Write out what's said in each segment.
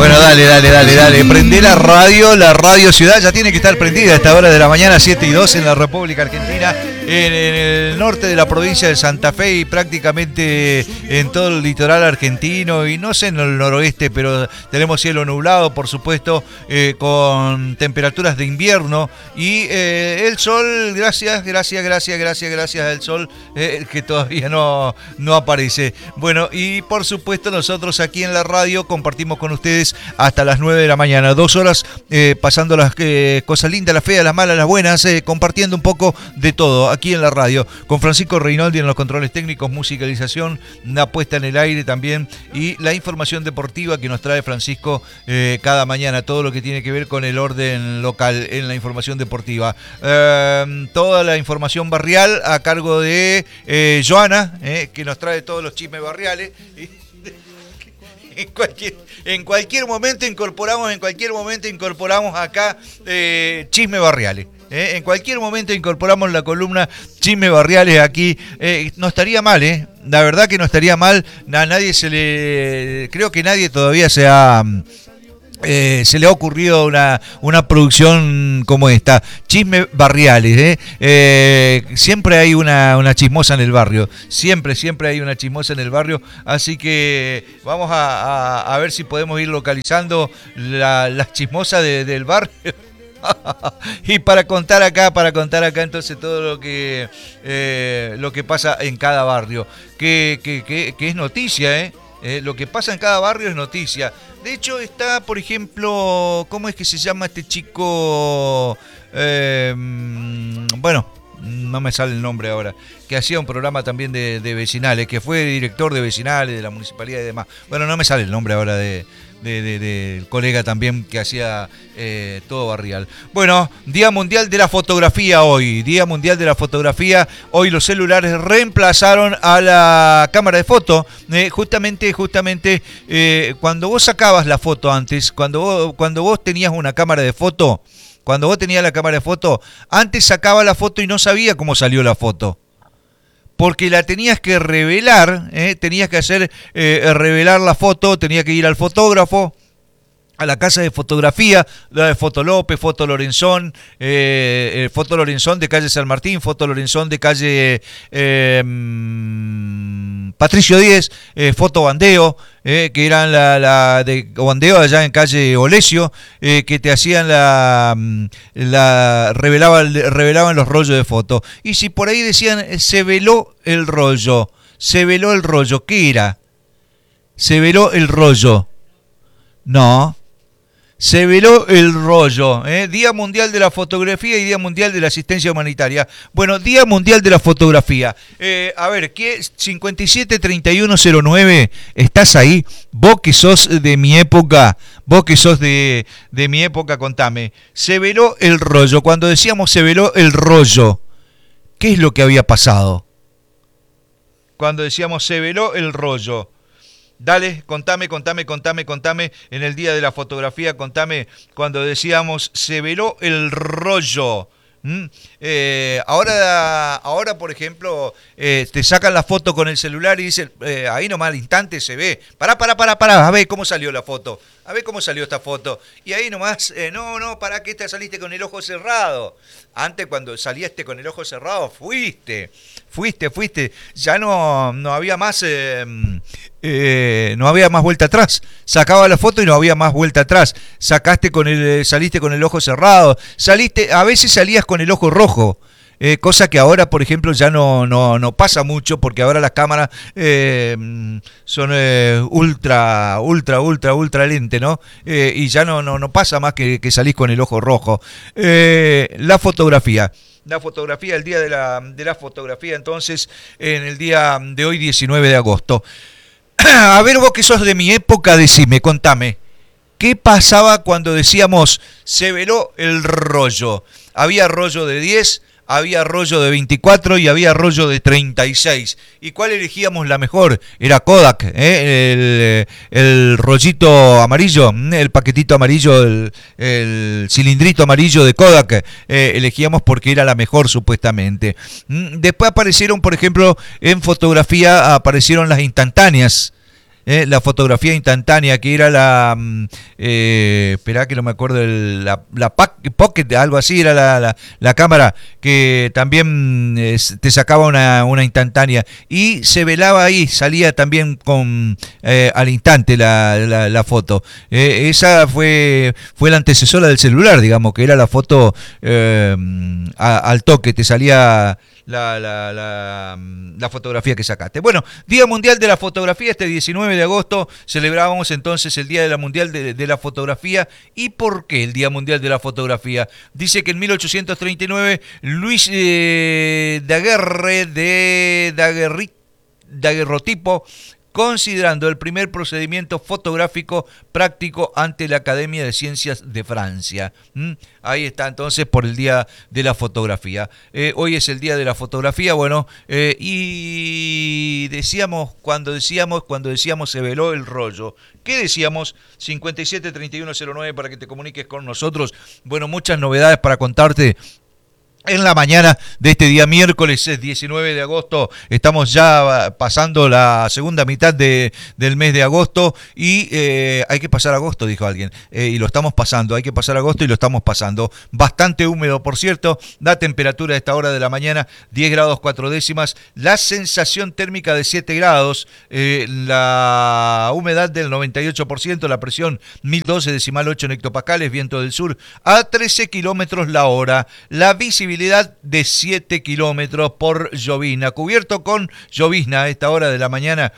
Bueno, dale. Prendé la radio Ciudad ya tiene que estar prendida a esta hora de la mañana, 7:02 en la República Argentina, en el norte de la provincia de Santa Fe y prácticamente en todo el litoral argentino y no sé en el noroeste, pero tenemos cielo nublado, por supuesto, con temperaturas de invierno y el sol, gracias al sol que todavía no aparece. Bueno, y por supuesto nosotros aquí en la radio compartimos con ustedes hasta las 9 de la mañana, 2 horas pasando las cosas lindas, las feas, las malas, las buenas, compartiendo un poco de todo aquí en la radio, con Francisco Reinoldi en los controles técnicos, musicalización, una puesta en el aire también y la información deportiva que nos trae Francisco cada mañana, todo lo que tiene que ver con el orden local en la información deportiva. Toda la información barrial a cargo de Joana, que nos trae todos los chismes barriales. En cualquier momento incorporamos acá chisme barriales. En cualquier momento incorporamos la columna chisme barriales aquí. No estaría mal, la verdad que no estaría mal. A nadie creo que nadie todavía se le ha ocurrido una producción como esta, chisme barriales, siempre hay una chismosa en el barrio, siempre hay una chismosa en el barrio, así que vamos a ver si podemos ir localizando las chismosas del barrio. Y para contar acá entonces todo lo que pasa en cada barrio, que es noticia, lo que pasa en cada barrio es noticia. De hecho está, por ejemplo, ¿cómo es que se llama este chico? Bueno, no me sale el nombre ahora, que hacía un programa también de vecinales, que fue director de vecinales de la municipalidad y demás. Bueno, no me sale el nombre ahora del colega también que hacía todo barrial. Bueno, Día Mundial de la Fotografía hoy. Día Mundial de la Fotografía. Hoy los celulares reemplazaron a la cámara de foto. Justamente, cuando vos sacabas la foto antes, cuando vos tenías una cámara de foto, cuando vos tenías la cámara de foto, antes sacaba la foto y no sabía cómo salió la foto. Porque la tenías que revelar, tenías que hacer revelar la foto, tenías que ir al fotógrafo, a la casa de fotografía, la de Foto López, Foto Lorenzón, Foto Lorenzón de calle San Martín, Foto Lorenzón de calle Patricio Díez, Foto Bandeo, que eran la de Bandeo allá en calle Olesio, que te hacían revelaban los rollos de foto. Y si por ahí decían, se veló el rollo, ¿qué era? Se veló el rollo. No. Se veló el rollo, Día Mundial de la Fotografía y Día Mundial de la Asistencia Humanitaria. Bueno, Día Mundial de la Fotografía. A ver, ¿qué? 573109, ¿estás ahí? Vos que sos de mi época, contame. Se veló el rollo. Cuando decíamos se veló el rollo, ¿qué es lo que había pasado? Cuando decíamos se veló el rollo. Dale, contame en el Día de la Fotografía, contame cuando decíamos se veló el rollo. Ahora, por ejemplo, te sacan la foto con el celular y dicen, ahí nomás al instante se ve. Pará, a ver cómo salió la foto. A ver cómo salió esta foto. Y ahí nomás, pará que saliste con el ojo cerrado. Antes cuando saliste con el ojo cerrado, fuiste. Ya no había más, no había más vuelta atrás. Sacaba la foto y no había más vuelta atrás. Saliste con el ojo cerrado. A veces salías con el ojo rojo. Cosa que ahora, por ejemplo, ya no pasa mucho porque ahora las cámaras son ultra lente, ¿no? Y ya no pasa más que salís con el ojo rojo. La fotografía, el Día de la Fotografía, entonces, en el día de hoy, 19 de agosto. A ver, vos que sos de mi época, decime, contame. ¿Qué pasaba cuando decíamos se veló el rollo? Había rollo de 10, había rollo de 24 y había rollo de 36. ¿Y cuál elegíamos la mejor? Era Kodak, el rollito amarillo, el paquetito amarillo, el cilindrito amarillo de Kodak. Elegíamos porque era la mejor supuestamente. Después aparecieron, por ejemplo, en fotografía aparecieron las instantáneas. la fotografía instantánea, que era esperá que no me acuerdo, la Pocket, algo así, era la cámara que también te sacaba una instantánea y se velaba ahí, salía también con al instante la foto. Esa fue la antecesora del celular, digamos, que era la foto al toque, te salía la fotografía que sacaste. Bueno, Día Mundial de la Fotografía, este 19 de agosto celebrábamos entonces el Día de la Mundial de la Fotografía. ¿Y por qué el Día Mundial de la Fotografía? Dice que en 1839 Luis Daguerre de Daguerrotipo, considerando el primer procedimiento fotográfico práctico ante la Academia de Ciencias de Francia. Ahí está entonces por el Día de la Fotografía. Hoy es el Día de la Fotografía, bueno, y cuando decíamos se veló el rollo. ¿Qué decíamos? 573109 para que te comuniques con nosotros. Bueno, muchas novedades para contarte. En la mañana de este día miércoles 19 de agosto, estamos ya pasando la segunda mitad del mes de agosto y hay que pasar agosto, dijo alguien, y lo estamos pasando, hay que pasar agosto y lo estamos pasando. Bastante húmedo, por cierto, la temperatura a esta hora de la mañana, 10 grados 4 décimas, la sensación térmica de 7 grados, la humedad del 98%, la presión 1012,8 en hectopascales, viento del sur a 13 kilómetros la hora, la visibilidad de 7 kilómetros por llovizna, cubierto con llovizna a esta hora de la mañana,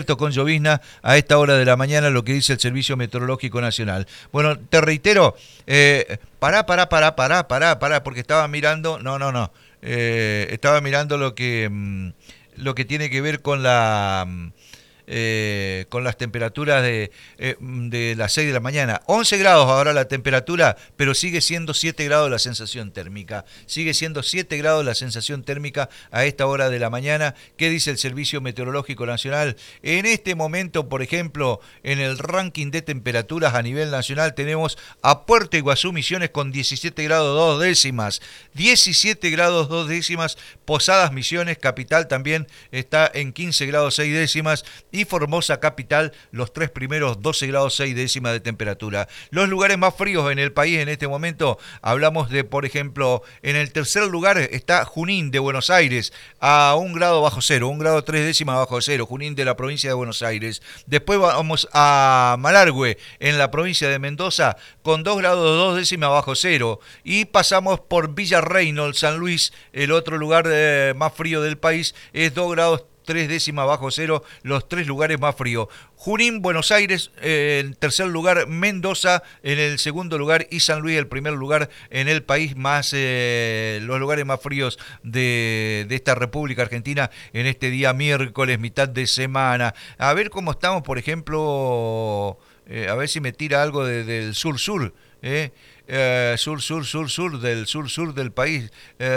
lo que dice el Servicio Meteorológico Nacional. Bueno, te reitero, pará, porque estaba mirando, estaba mirando lo que tiene que ver con con las temperaturas de las 6 de la mañana. 11 grados ahora la temperatura, pero sigue siendo 7 grados la sensación térmica. Sigue siendo 7 grados la sensación térmica a esta hora de la mañana. ¿Qué dice el Servicio Meteorológico Nacional? En este momento, por ejemplo, en el ranking de temperaturas a nivel nacional tenemos a Puerto Iguazú, Misiones con 17 grados 2 décimas. 17 grados 2 décimas. Posadas, Misiones, capital también está en 15 grados 6 décimas. Y Formosa capital, los tres primeros 12 grados 6 décimas de temperatura. Los lugares más fríos en el país en este momento, hablamos de, por ejemplo, en el tercer lugar está Junín de Buenos Aires, a 1 grado bajo cero, 1 grado 3 décimas bajo cero, Junín de la provincia de Buenos Aires. Después vamos a Malargüe, en la provincia de Mendoza, con 2 grados 2 décimas bajo cero. Y pasamos por Villa Reynolds, San Luis, el otro lugar más frío del país, es 2 grados 3 décimas bajo cero, los tres lugares más fríos. Junín, Buenos Aires, en tercer lugar, Mendoza en el segundo lugar y San Luis el primer lugar en el país más, los lugares más fríos de esta República Argentina en este día miércoles, mitad de semana. A ver cómo estamos, por ejemplo, a ver si me tira algo del sur-sur, sur del país.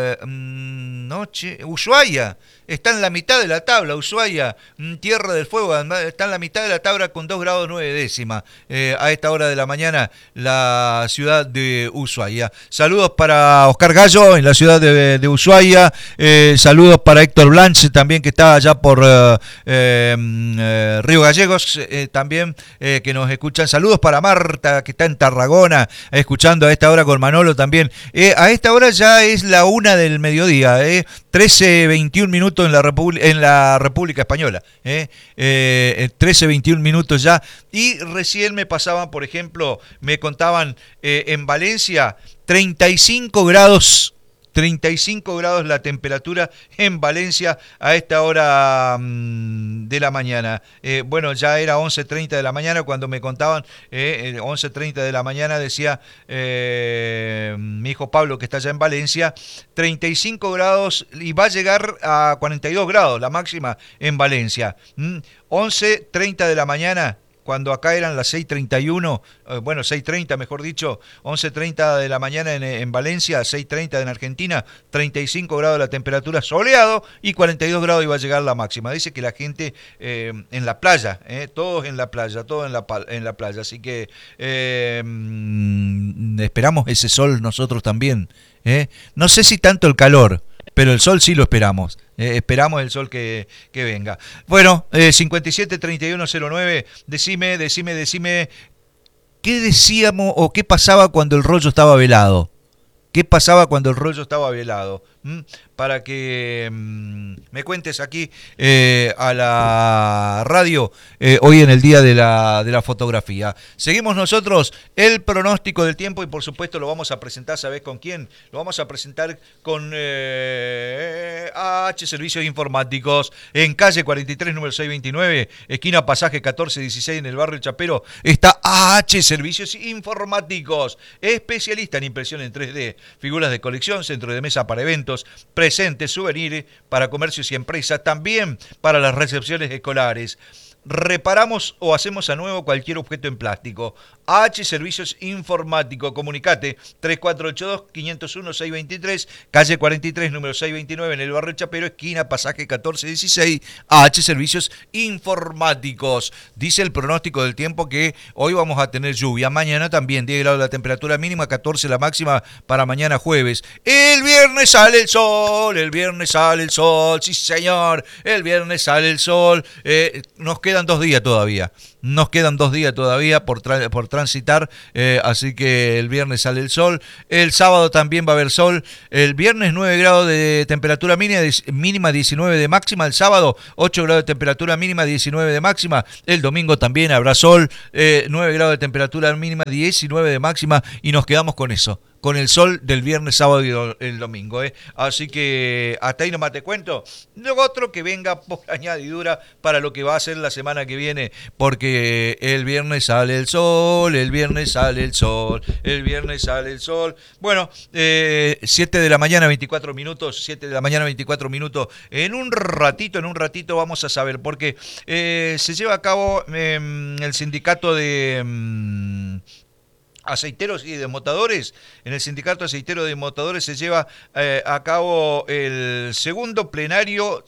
Ushuaia está en la mitad de la tabla. Ushuaia, Tierra del Fuego, está en la mitad de la tabla con 2 grados 9 décimas. A esta hora de la mañana, la ciudad de Ushuaia. Saludos para Oscar Gallo en la ciudad de Ushuaia. Saludos para Héctor Blanche también, que está allá por Río Gallegos, también que nos escuchan. Saludos para Marta, que está en Tarragona, escuchando a esta hora con Manolo también. A esta hora ya es la 1 del mediodía, 13:21 minutos en la República Española, 13:21 minutos ya. Y recién me pasaban, por ejemplo, me contaban en Valencia 35 grados la temperatura en Valencia a esta hora de la mañana. Bueno, ya era 11:30 de la mañana cuando me contaban, 11:30 de la mañana decía mi hijo Pablo, que está allá en Valencia, 35 grados y va a llegar a 42 grados la máxima en Valencia. 11:30 de la mañana. Cuando acá eran las 6:31, 6:30 mejor dicho, 11:30 de la mañana en Valencia, 6:30 en Argentina, 35 grados la temperatura, soleado, y 42 grados iba a llegar la máxima. Dice que la gente en la playa, todos en la playa, en la playa, así que esperamos ese sol nosotros también. No sé si tanto el calor, Pero el sol sí lo esperamos. Esperamos el sol que venga. Bueno, 57-3109, decime, ¿qué decíamos o qué pasaba cuando el rollo estaba velado? ¿Qué pasaba cuando el rollo estaba velado? Para que me cuentes aquí a la radio hoy en el día de la fotografía. Seguimos nosotros el pronóstico del tiempo y por supuesto lo vamos a presentar, ¿sabés con quién? Lo vamos a presentar con AH Servicios Informáticos en calle 43, número 629, esquina Pasaje 1416 en el barrio Chapero. Está AH Servicios Informáticos, especialista en impresión en 3D, figuras de colección, centro de mesa para eventos, presentes, souvenirs para comercios y empresas, también para las recepciones escolares. Reparamos o hacemos a nuevo cualquier objeto en plástico. H Servicios Informáticos, comunicate 3482-501-623, calle 43, número 629 en el barrio Chapero, esquina Pasaje 1416, H Servicios Informáticos. Dice el pronóstico del tiempo que hoy vamos a tener lluvia, mañana también 10 grados la temperatura mínima, 14 la máxima para mañana jueves. El viernes sale el sol, sí señor, el viernes sale el sol, nos quedan 2 días todavía. Nos quedan 2 días todavía por transitar, así que el viernes sale el sol. El sábado también va a haber sol. El viernes 9 grados de temperatura mínima, 19 de máxima. El sábado 8 grados de temperatura mínima, 19 de máxima. El domingo también habrá sol, 9 grados de temperatura mínima, 19 de máxima. Y nos quedamos con eso, con el sol del viernes, sábado y el domingo. Así que hasta ahí nomás te cuento. Luego otro que venga por añadidura para lo que va a ser la semana que viene, porque el viernes sale el sol, el viernes sale el sol, el viernes sale el sol. Bueno, 7 de la mañana, 24 minutos, 7 de la mañana, 24 minutos. En un ratito vamos a saber, porque se lleva a cabo el sindicato de aceiteros y desmotadores. En el sindicato aceitero de desmotadores se lleva a cabo el segundo plenario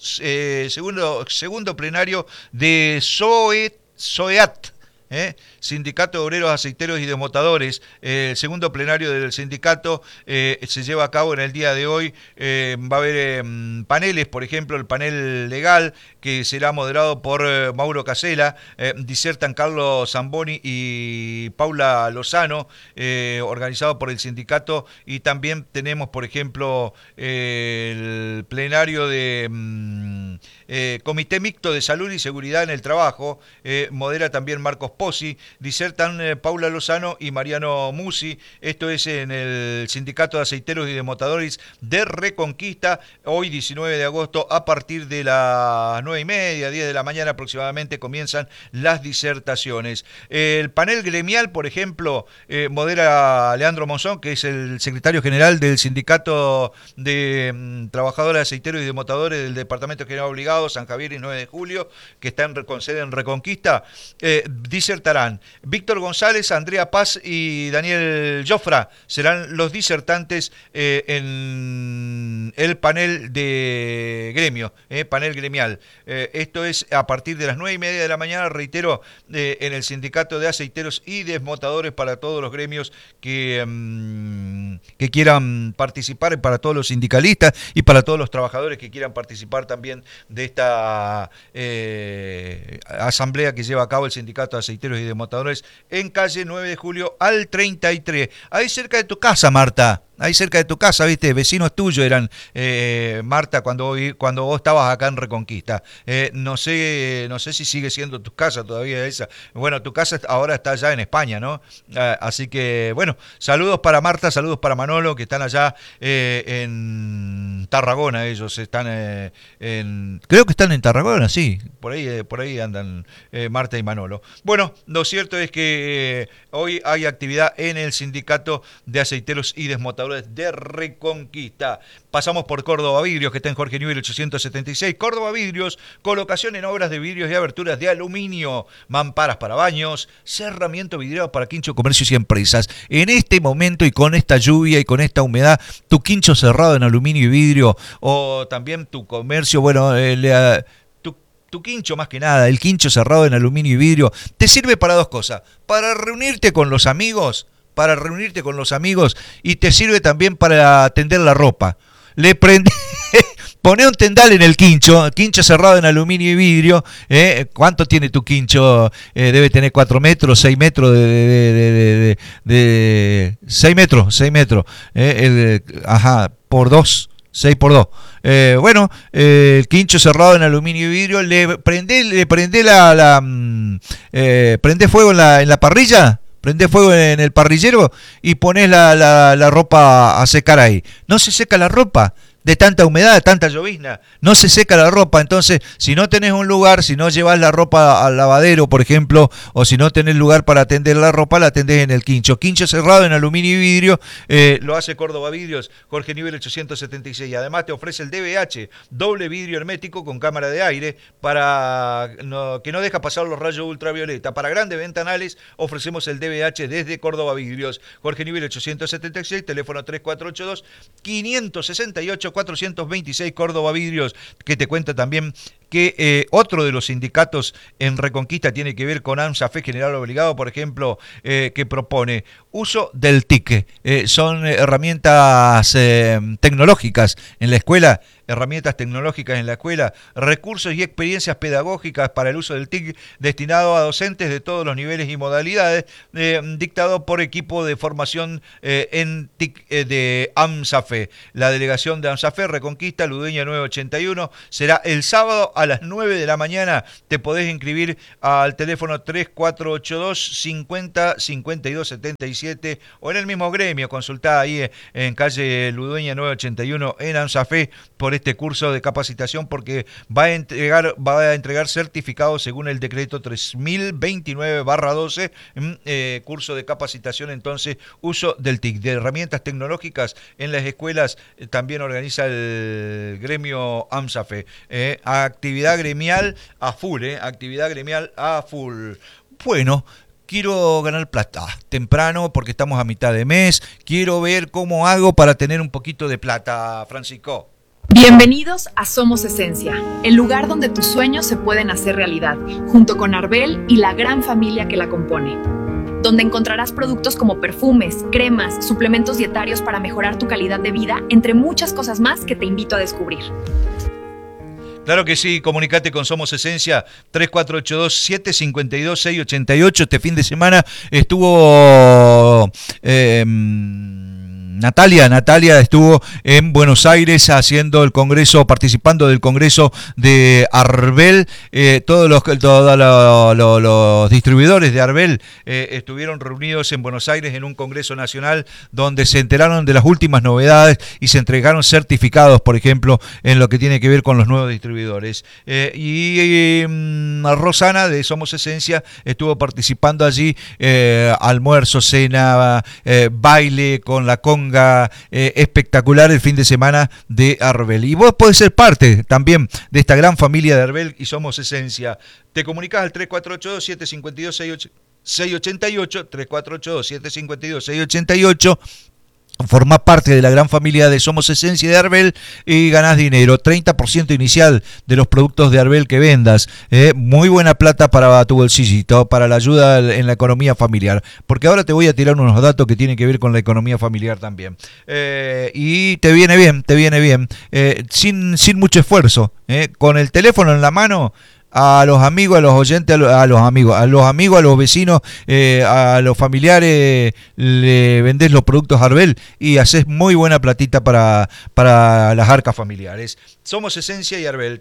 de SOEAT, Sindicato de Obreros Aceiteros y Desmotadores. El segundo plenario del sindicato se lleva a cabo en el día de hoy. Va a haber paneles, por ejemplo, el panel legal, que será moderado por Mauro Casella. Disertan Carlos Zamboni y Paula Lozano, organizado por el sindicato. Y también tenemos, por ejemplo, el plenario de Comité Mixto de Salud y Seguridad en el Trabajo. Modera también Marcos Pozzi. Disertan Paula Lozano y Mariano Musi. Esto es en el Sindicato de Aceiteros y Desmotadores de Reconquista. Hoy, 19 de agosto, a partir de las 9:30, 10 de la mañana aproximadamente, comienzan las disertaciones. El panel gremial, por ejemplo, modera Leandro Monzón, que es el secretario general del Sindicato de Trabajadores Aceiteros y Desmotadores del Departamento General Obligado, San Javier y 9 de Julio, que está con sede en Reconquista. Disertarán Víctor González, Andrea Paz y Daniel Jofra. Serán los disertantes en el panel de gremio, panel gremial. Esto es a partir de las 9:30 de la mañana, reitero, en el Sindicato de Aceiteros y Desmotadores, para todos los gremios que quieran participar, para todos los sindicalistas y para todos los trabajadores que quieran participar también de esta asamblea que lleva a cabo el Sindicato de Aceiteros y Desmotadores en calle 9 de Julio al 33. Ahí cerca de tu casa, Marta. Ahí cerca de tu casa, viste, vecinos tuyos eran, Marta, cuando vos estabas acá en Reconquista. No sé si sigue siendo tu casa todavía esa. Bueno, tu casa ahora está allá en España, ¿no? Así que, bueno, saludos para Marta, saludos para Manolo, que están allá en Tarragona. Ellos están creo que están en Tarragona, sí. Por ahí andan Marta y Manolo. Bueno, lo cierto es que hoy hay actividad en el Sindicato de Aceiteros y Desmotadores de Reconquista. Pasamos por Córdoba Vidrios, que está en Jorge Newbery 876. Córdoba Vidrios, colocación en obras de vidrios y aberturas de aluminio, mamparas para baños, cerramiento vidriado para quincho, comercios y empresas. En este momento y con esta lluvia y con esta humedad, tu quincho cerrado en aluminio y vidrio, o también tu comercio, bueno, tu quincho, más que nada, el quincho cerrado en aluminio y vidrio, te sirve para dos cosas: para reunirte con los amigos, y te sirve también para tender la ropa. le prende... Poné un tendal en el quincho cerrado en aluminio y vidrio. ¿Cuánto tiene tu quincho? Debe tener 4 metros, 6 metros de 6 metros, 6 metros. Por 2. 6 por 2. El quincho cerrado en aluminio y vidrio, prende fuego en la parrilla, prende fuego en el parrillero y pones la ropa a secar ahí. No se seca la ropa de tanta humedad, de tanta llovizna, no se seca la ropa. Entonces, si no tenés un lugar, si no llevas la ropa al lavadero, por ejemplo, o si no tenés lugar para tender la ropa, la tendés en el quincho. Quincho cerrado en aluminio y vidrio, lo hace Córdoba Vidrios, Jorge Nivel 876. Además te ofrece el DBH, doble vidrio hermético con cámara de aire, para que no deja pasar los rayos ultravioleta. Para grandes ventanales ofrecemos el DBH desde Córdoba Vidrios, Jorge Nivel 876, teléfono 3482-568-426, Córdoba Vidrios, que te cuenta también que otro de los sindicatos en Reconquista tiene que ver con AMSAFE General Obligado, por ejemplo, que propone uso del TIC. Son herramientas tecnológicas en la escuela, recursos y experiencias pedagógicas para el uso del TIC destinado a docentes de todos los niveles y modalidades, dictado por equipo de formación en TIC de AMSAFE. La delegación de AMSAFE Reconquista, Ludueña 981, será el sábado a las 9 de la mañana. Te podés inscribir al teléfono 3482 50 52 77 o en el mismo gremio. Consultá ahí en calle Ludueña 981 en AMSAFE por este curso de capacitación, porque va a entregar certificados según el decreto 3029/12, curso de capacitación. Entonces, uso del TIC, de herramientas tecnológicas en las escuelas, también organiza el gremio AMSAFE. Actividad gremial a full, actividad gremial a full. Bueno, quiero ganar plata temprano porque estamos a mitad de mes. Quiero ver cómo hago para tener un poquito de plata, Francisco. Bienvenidos a Somos Esencia, el lugar donde tus sueños se pueden hacer realidad, junto con Arbel y la gran familia que la compone. Donde encontrarás productos como perfumes, cremas, suplementos dietarios para mejorar tu calidad de vida, entre muchas cosas más que te invito a descubrir. Claro que sí, comunicate con Somos Esencia, 3482-752-688. Este fin de semana estuvo Natalia estuvo en Buenos Aires haciendo el congreso, participando del congreso de Arbel. Todos los distribuidores de Arbel estuvieron reunidos en Buenos Aires en un congreso nacional donde se enteraron de las últimas novedades y se entregaron certificados, por ejemplo, en lo que tiene que ver con los nuevos distribuidores. Rosana de Somos Esencia estuvo participando allí, almuerzo, cena, baile con la conga, espectacular el fin de semana de Arbel. Y vos podés ser parte también de esta gran familia de Arbel y Somos Esencia. Te comunicás al 3482-752-688, 3482-752-688. Formás parte de la gran familia de Somos Esencia de Arbel y ganás dinero, 30% inicial de los productos de Arbel que vendas. Muy buena plata para tu bolsillito, para la ayuda en la economía familiar, porque ahora te voy a tirar unos datos que tienen que ver con la economía familiar también. Y te viene bien, sin mucho esfuerzo, con el teléfono en la mano. A los amigos, a los oyentes, a los vecinos, a los familiares, le vendés los productos Arbel y haces muy buena platita para las arcas familiares. Somos Esencia y Arbel,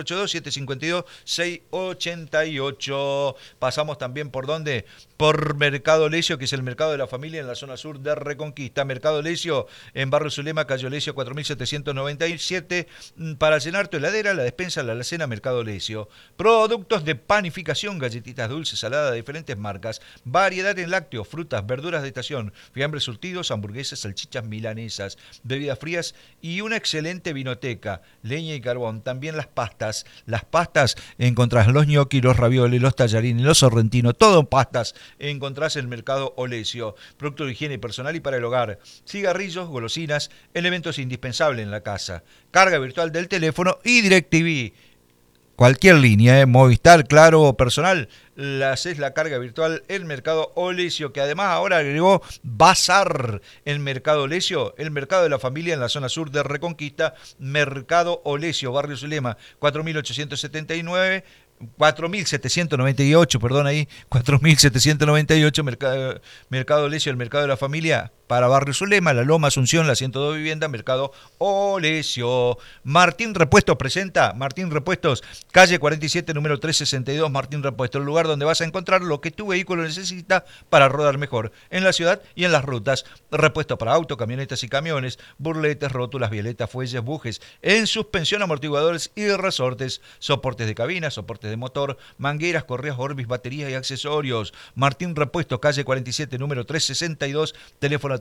3482-752-688. Pasamos también por ¿dónde? Por Mercado Lesio, que es el mercado de la familia en la zona sur de Reconquista. Mercado Lesio en Barrio Zulema, calle Lesio 4797. Para llenar tu heladera, la despensa, la alacena, Mercado Lesio. Productos de panificación, galletitas dulces, saladas de diferentes marcas, variedad en lácteos, frutas, verduras de estación, fiambres surtidos, hamburguesas, salchichas milanesas, bebidas frías y una excelente vinoteca, leña y carbón. También las pastas encontrás los ñoquis, los ravioles, los tallarines, los sorrentinos, todo en pastas encontrás en el Mercado Olesio. Productos de higiene personal y para el hogar, cigarrillos, golosinas, elementos indispensables en la casa, carga virtual del teléfono y DirecTV. cualquier línea, Movistar, Claro o Personal, haces la carga virtual en Mercado Olesio, que además ahora agregó Bazar en Mercado Olesio, el mercado de la familia en la zona sur de Reconquista, Mercado Olesio, Barrio Zulema, 4879, 4.798, perdón, ahí, 4.798, Mercado Olesio, el mercado de la familia, para Barrio Zulema, La Loma, Asunción, la 102 Vivienda, Mercado Olesio. Martín Repuestos presenta, Martín Repuestos, calle 47, número 362, Martín Repuestos, el lugar donde vas a encontrar lo que tu vehículo necesita para rodar mejor, en la ciudad y en las rutas. Repuestos para auto, camionetas y camiones, burletes, rótulas, violetas, fuelles, bujes, en suspensión, amortiguadores y resortes, soportes de cabina, soportes de motor, mangueras, correas, Orbis, baterías y accesorios. Martín Repuestos, calle 47, número 362, teléfono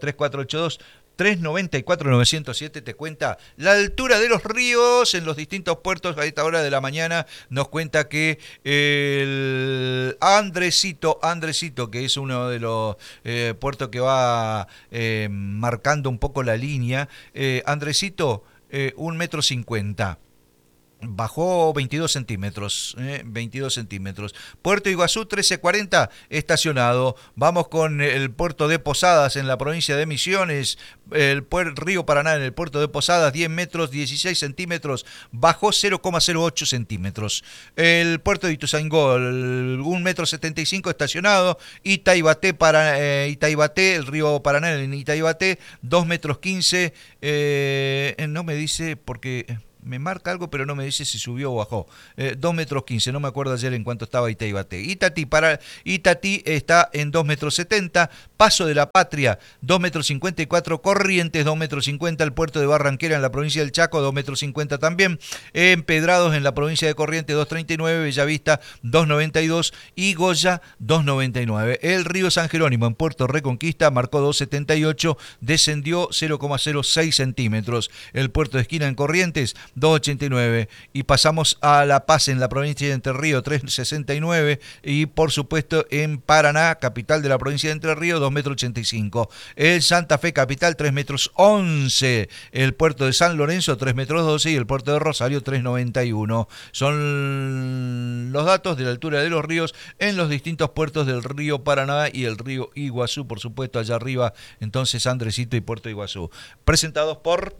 3482-394-907, te cuenta la altura de los ríos en los distintos puertos. A esta hora de la mañana nos cuenta que el Andresito, que es uno de los puertos que va marcando un poco la línea, Andresito, 1,50 m. Bajó 22 centímetros, 22 centímetros. Puerto Iguazú 1340, estacionado. Vamos con el puerto de Posadas en la provincia de Misiones. El río Paraná en el puerto de Posadas, 10 metros, 16 centímetros. Bajó 0,08 centímetros. El puerto de Ituzaingó, 1,75 m, estacionado. Itaibaté, Itaibaté, el río Paraná en Itaibaté, 2,15 m. No me dice porque... me marca algo, pero no me dice si subió o bajó. 2,15 m, no me acuerdo ayer en cuánto estaba Itaibaté. Itatí está en 2,70 m. Paso de la Patria, 2,54 m. Corrientes, 2,50 m. El puerto de Barranquera en la provincia del Chaco, 2,50 m también. Empedrados en la provincia de Corrientes, 2,39 m. Bellavista, 2,92 m. Y Goya, 2,99 m. El río San Jerónimo en Puerto Reconquista marcó 2,78 m. Descendió 0,06 centímetros. El puerto de Esquina en Corrientes, 2,89 m. Y pasamos a La Paz en la provincia de Entre Ríos, 3,69 m. Y por supuesto en Paraná, capital de la provincia de Entre Ríos, 2,85 m. El Santa Fe capital, 3,11 m. El puerto de San Lorenzo, 3,12 m. Y el puerto de Rosario, 3,91 m. Son los datos de la altura de los ríos en los distintos puertos del río Paraná y el río Iguazú, por supuesto, allá arriba, entonces Andresito y Puerto Iguazú. Presentados por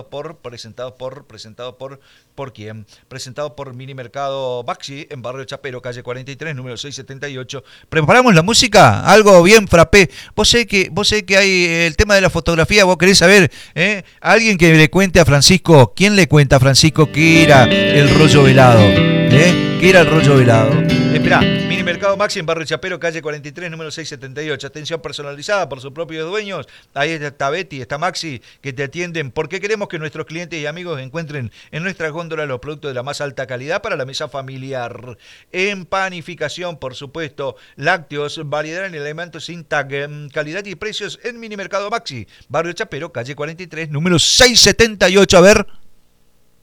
quién? Presentado por Mini Mercado Baxi en Barrio Chapero, calle 43, número 678. ¿Preparamos la música? Algo bien frappé. Vos sé que hay el tema de la fotografía, vos querés saber, alguien que le cuente a Francisco, ¿quién le cuenta a Francisco qué era el rollo velado? ¿Qué era el rollo velado? Esperá, Mini Mercado Maxi en Barrio Chapero, calle 43, número 678. Atención personalizada por sus propios dueños. Ahí está Betty, está Maxi, que te atienden porque queremos que nuestros clientes y amigos encuentren en nuestras góndolas los productos de la más alta calidad para la mesa familiar. En panificación, por supuesto, lácteos, variedad en alimentos sin tag, calidad y precios en Mini Mercado Maxi, Barrio Chapero, calle 43, número 678. A ver...